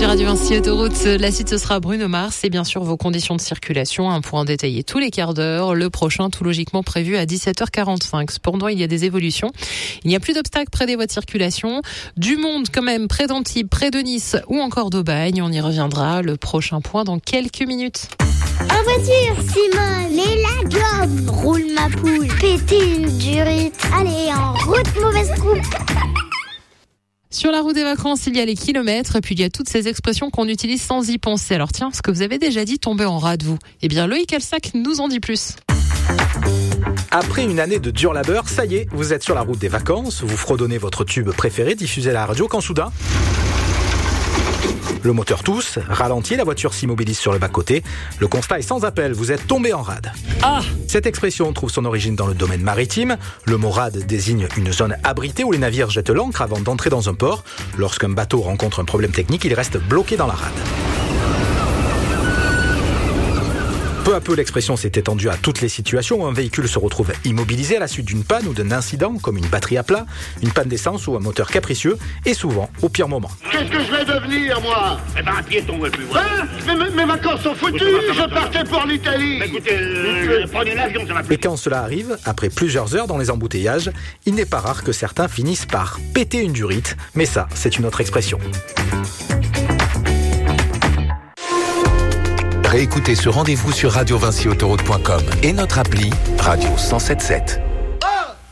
Sur Radio Vinci Autoroute, la suite ce sera Bruno Mars et bien sûr vos conditions de circulation, un point détaillé tous les quarts d'heure. Le prochain tout logiquement prévu à 17h45. Cependant, il y a des évolutions. Il n'y a plus d'obstacles près des voies de circulation. Du monde quand même près d'Antibes, près de Nice ou encore d'Aubagne. On y reviendra. Le prochain point dans quelques minutes. En voiture, Simone, et la gomme, roule ma poule, péter une durite, allez en route, mauvaise coupe. Sur la route des vacances, il y a les kilomètres et puis il y a toutes ces expressions qu'on utilise sans y penser. Alors tiens, ce que vous avez déjà dit tomber en rade, vous. Eh bien, Loïc Alsac nous en dit plus. Après une année de dur labeur, ça y est, vous êtes sur la route des vacances, vous fredonnez votre tube préféré, diffusez à la radio, quand soudain... Le moteur tousse, ralentit, la voiture s'immobilise sur le bas-côté. Le constat est sans appel, vous êtes tombé en rade. Ah ! Cette expression trouve son origine dans le domaine maritime. Le mot rade désigne une zone abritée où les navires jettent l'ancre avant d'entrer dans un port. Lorsqu'un bateau rencontre un problème technique, il reste bloqué dans la rade. Peu à peu, l'expression s'est étendue à toutes les situations où un véhicule se retrouve immobilisé à la suite d'une panne ou d'un incident, comme une batterie à plat, une panne d'essence ou un moteur capricieux, et souvent au pire moment. Qu'est-ce que je vais devenir, moi ? Eh ben, un piéton, ouais, plus voilà. Hein ? Mes vacances sont foutues, je partais pour l'Italie. Écoutez, prenez l'avion, ça va plus. Et quand cela arrive, après plusieurs heures dans les embouteillages, il n'est pas rare que certains finissent par péter une durite, mais ça, c'est une autre expression. Réécoutez ce rendez-vous sur radiovinciautoroute.com et notre appli Radio 107.7.